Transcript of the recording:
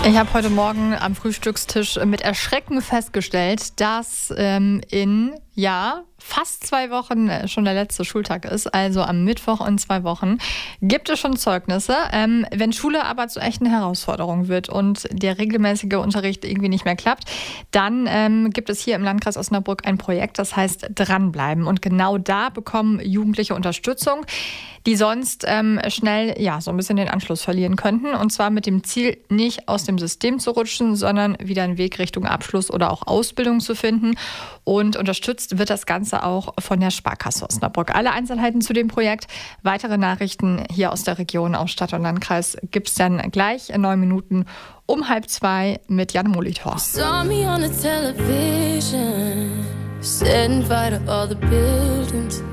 Ich habe heute Morgen am Frühstückstisch mit Erschrecken festgestellt, dass in fast 2 Wochen schon der letzte Schultag ist, also am Mittwoch in 2 Wochen, gibt es schon Zeugnisse. Wenn Schule aber zu echten Herausforderung wird und der regelmäßige Unterricht irgendwie nicht mehr klappt, dann gibt es hier im Landkreis Osnabrück ein Projekt, das heißt Dranbleiben. Und genau da bekommen Jugendliche Unterstützung, die sonst schnell so ein bisschen den Anschluss verlieren könnten. Und zwar mit dem Ziel, nicht aus dem System zu rutschen, sondern wieder einen Weg Richtung Abschluss oder auch Ausbildung zu finden. Und unterstützt wird das Ganze auch von der Sparkasse Osnabrück. Alle Einzelheiten zu dem Projekt, weitere Nachrichten hier aus der Region, aus Stadt und Landkreis, gibt es dann gleich in 9 Minuten um 1:30 mit Jan Molitor. Saw me on the television, setting fire to all the buildings.